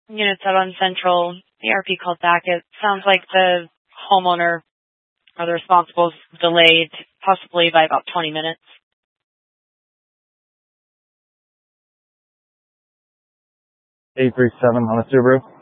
units out on Central. The RP called back. It sounds like the homeowner or the responsible is delayed, possibly by about 20 minutes. 837 on the Subaru.